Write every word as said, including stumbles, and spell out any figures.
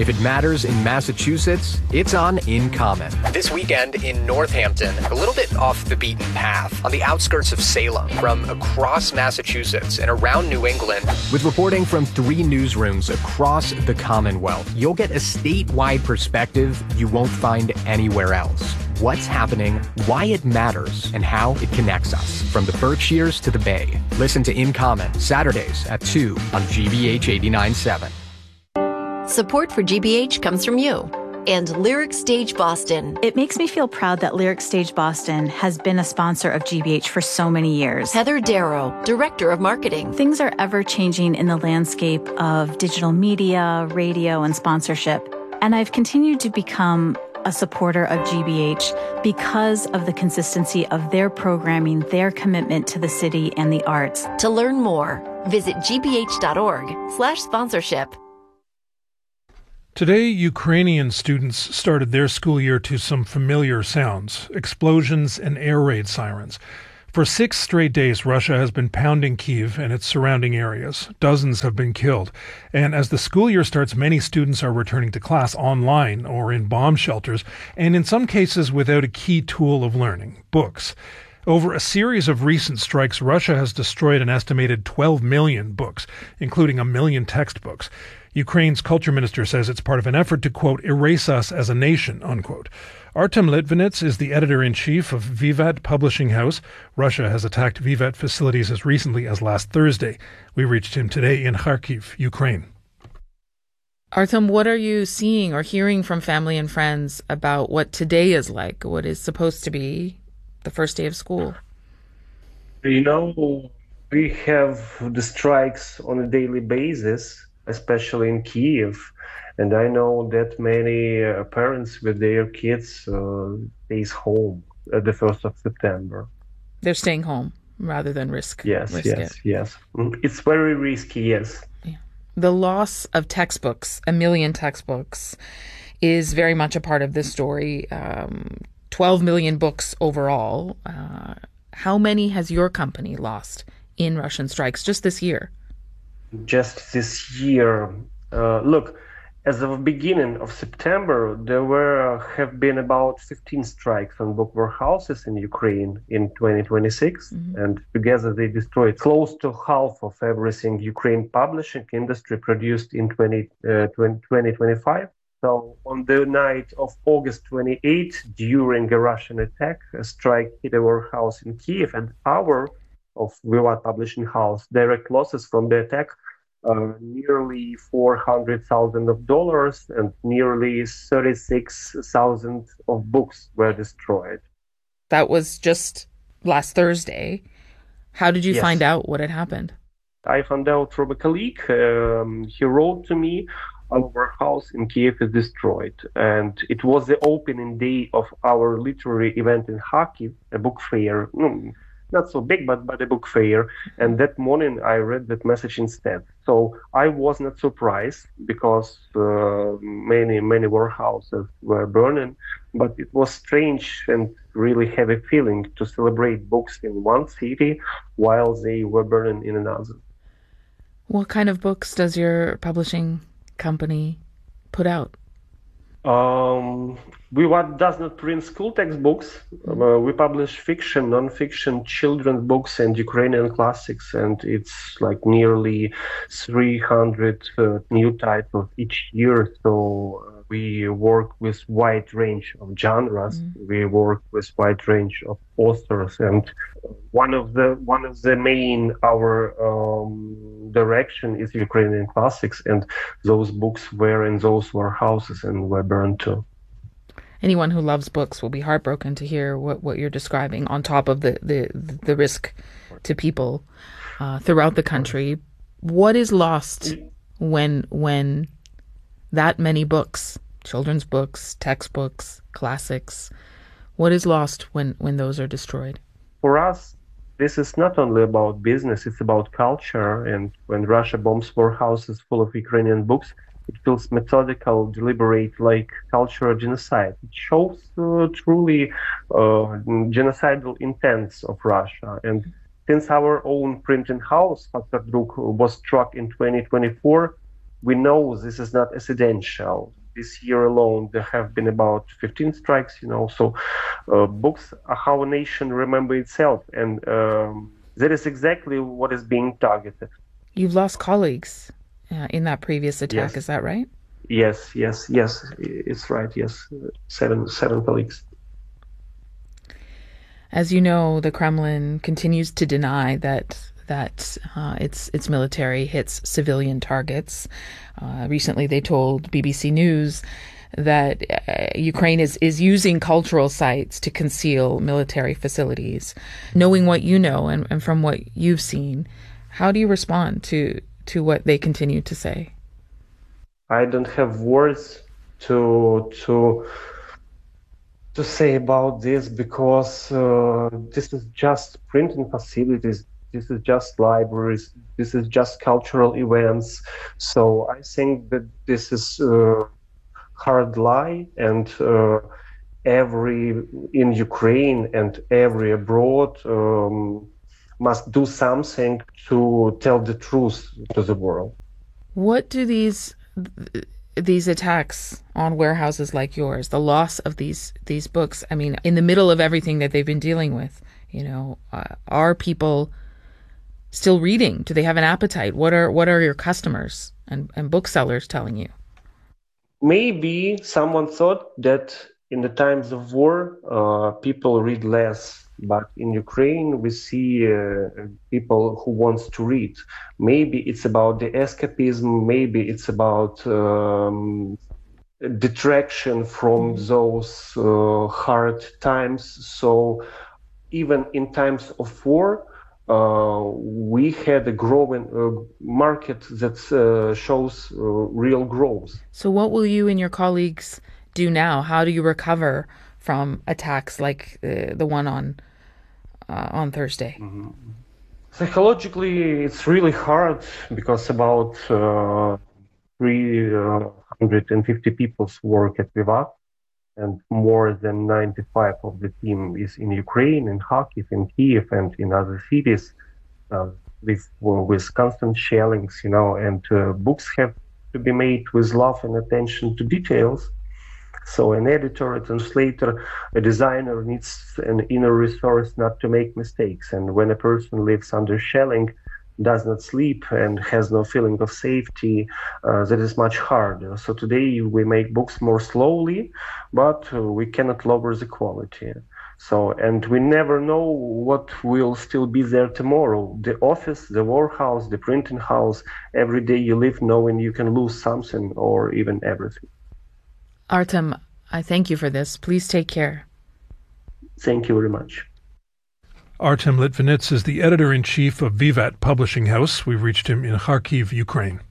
If it matters in Massachusetts, it's on In Common. This weekend in Northampton, a little bit off the beaten path, on the outskirts of Salem, from across Massachusetts and around New England, with reporting from three newsrooms across the Commonwealth, you'll get a statewide perspective you won't find anywhere else. What's happening, why it matters, and how it connects us, from the Berkshires to the Bay. Listen to In Common, Saturdays at two on G B H eighty-nine point seven. Support for G B H comes from you and Lyric Stage Boston. It makes me feel proud that Lyric Stage Boston has been a sponsor of G B H for so many years. Heather Darrow, Director of Marketing. Things are ever changing in the landscape of digital media, radio, and sponsorship. And I've continued to become a supporter of G B H because of the consistency of their programming, their commitment to the city and the arts. To learn more, visit gbh.org slash sponsorship. Today, Ukrainian students started their school year to some familiar sounds, explosions and air raid sirens. For six straight days, Russia has been pounding Kyiv and its surrounding areas. Dozens have been killed. And as the school year starts, many students are returning to class online or in bomb shelters, and in some cases without a key tool of learning, books. Over a series of recent strikes, Russia has destroyed an estimated twelve million books, including a million textbooks. Ukraine's culture minister says it's part of an effort to, quote, erase us as a nation, unquote. Artem Litvinets is the editor-in-chief of Vivat Publishing House. Russia has attacked Vivat facilities as recently as last Thursday. We reached him today in Kharkiv, Ukraine. Artem, what are you seeing or hearing from family and friends about what today is like, what is supposed to be the first day of school? You know, we have the strikes on a daily basis, especially in Kyiv. And I know that many uh, parents with their kids uh, stays home at the first of September. They're staying home rather than risk Yes, risk yes, it. yes. It's very risky, yes. Yeah. The loss of textbooks, a million textbooks, is very much a part of this story. Um, twelve million books overall. Uh, how many has your company lost in Russian strikes just this year? Just this year. Uh, look, as of the beginning of September, there were uh, have been about fifteen strikes on book warehouses in Ukraine in twenty twenty-six, mm-hmm. and together they destroyed close to half of everything Ukraine publishing industry produced in twenty twenty-five. So on the night of August twenty-eighth, during a Russian attack, a strike hit a warehouse in Kyiv, and our of Vivat Publishing House direct losses from the attack Uh, nearly four hundred thousand of dollars and nearly thirty-six thousand of books were destroyed. That was just last Thursday. How did you Yes. find out what had happened? I found out from a colleague. Um, he wrote to me, our house in Kyiv is destroyed. And it was the opening day of our literary event in Kharkiv, a book fair. Mm, not so big, but, but a book fair. And that morning I read that message instead. So I was not surprised because uh, many, many warehouses were burning. But it was strange and really heavy feeling to celebrate books in one city while they were burning in another. What kind of books does your publishing company put out? Um, we what does not print school textbooks. Uh, we publish fiction, non-fiction, children's books, and Ukrainian classics, and it's like nearly three hundred uh, new titles each year. So uh, we work with wide range of genres. Mm. We work with wide range of authors, and one of the one of the main our um, direction is Ukrainian classics, and those books were in those warehouses and were burned too. Anyone who loves books will be heartbroken to hear what, what you're describing, on top of the, the, the risk to people uh, throughout the country. What is lost when when that many books, children's books, textbooks, classics, what is lost when, when those are destroyed? For us, this is not only about business, it's about culture. And when Russia bombs warehouses full of Ukrainian books, it feels methodical, deliberate, like cultural genocide. It shows uh, truly uh, genocidal intents of Russia. And since our own printing house, Faktor Druk, was struck in twenty twenty-four, we know this is not accidental. This year alone, there have been about fifteen strikes, you know, so uh, books are how a nation remember itself, and um, that is exactly what is being targeted. You've lost colleagues uh, in that previous attack, Yes. Is that right? Yes, yes, yes, it's right, yes, seven, seven colleagues. As you know, the Kremlin continues to deny that that uh, its its military hits civilian targets. Uh, recently, they told B B C News that uh, Ukraine is, is using cultural sites to conceal military facilities. Knowing what you know and, and from what you've seen, how do you respond to, to what they continue to say? I don't have words to to to say about this, because uh, this is just printing facilities. This is just libraries. This is just cultural events. So I think that this is a hard lie, and uh, every in Ukraine and every abroad um, must do something to tell the truth to the world. What do these these attacks on warehouses like yours, the loss of these these books, I mean, in the middle of everything that they've been dealing with, you know, uh, are people still reading? Do they have an appetite? What are what are your customers and, and booksellers telling you? Maybe someone thought that in the times of war, uh, people read less. But in Ukraine, we see uh, people who wants to read. Maybe it's about the escapism. Maybe it's about um, detraction from those uh, hard times. So even in times of war, uh, we had a growing uh, market that uh, shows uh, real growth. So what will you and your colleagues do now? How do you recover from attacks like uh, the one on uh, on Thursday? Mm-hmm. Psychologically, it's really hard, because about uh, three hundred fifty people work at Vivat, and more than ninety-five of the team is in Ukraine, in Kharkiv, in Kiev, and in other cities uh, with, with constant shellings, you know, and uh, books have to be made with love and attention to details. So an editor, a translator, a designer needs an inner resource not to make mistakes. And when a person lives under shelling, does not sleep, and has no feeling of safety, uh, that is much harder. So today we make books more slowly, but uh, we cannot lower the quality. So, and we never know what will still be there tomorrow. The office, the warehouse, the printing house, every day you live knowing you can lose something or even everything. Artem, I thank you for this. Please take care. Thank you very much. Artem Litvinets is the editor-in-chief of Vivat Publishing House. We've reached him in Kharkiv, Ukraine.